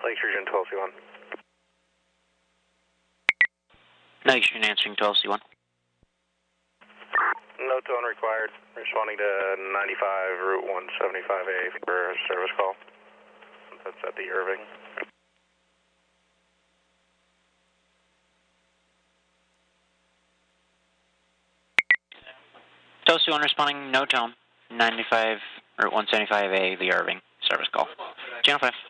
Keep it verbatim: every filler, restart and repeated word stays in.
Lakeshore Region twelve C one. Lakeshore answering twelve C one. No tone required. Responding to ninety-five Route one seventy-five A for a service call. That's at the Irving. twelve C one responding, no tone. ninety-five Route one seventy-five A, the Irving. Service call. Channel five.